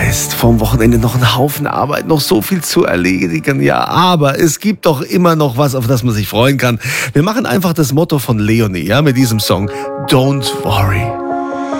weißt, vom Wochenende noch ein Haufen Arbeit, noch so viel zu erledigen, ja, aber es gibt doch immer noch was, auf das man sich freuen kann. Wir machen einfach das Motto von Leonie, ja, mit diesem Song Don't Worry.